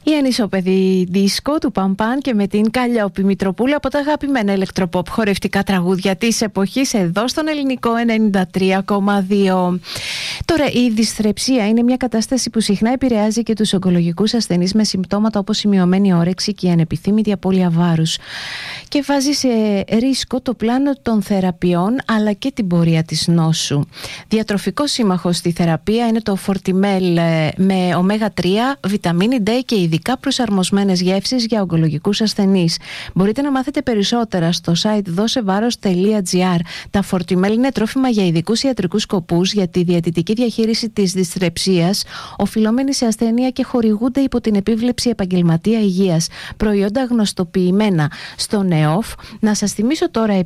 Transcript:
Η ανισοπεδή δίσκο του Παμπάν και με την Καλλιόπη Μητροπούλου από τα αγαπημένα ηλεκτροποπ χορευτικά τραγούδια της εποχής εδώ στον Ελληνικό 93,2. Τώρα, η δυσθρεψία είναι μια κατάσταση που συχνά επηρεάζει και τους ογκολογικούς ασθενείς με συμπτώματα όπως η μειωμένη όρεξη και η ανεπιθύμητη απώλεια βάρους και βάζει σε ρίσκο το πλάνο των θεραπείων αλλά και την πορεία της νόσου. Διατροφικός σύμμαχος στη θεραπεία είναι το Fortimel με ω3, βιταμίνη D και ειδικά προσαρμοσμένες γεύσεις για ογκολογικούς ασθενείς. Μπορείτε να μάθετε περισσότερα στο site dosevaros.gr. Τα Fortimel είναι τρόφιμα για ειδικούς ιατρικούς σκοπούς για τη διαιτητική διαχείριση της δυσθρεψίας, οφειλόμενη σε ασθένεια και χορηγούνται υπό την επίβλεψη επαγγελματία υγείας. Προϊόντα γνωστοποιημένα στο ΝΕΟΦ. Να σας θυμίσω τώρα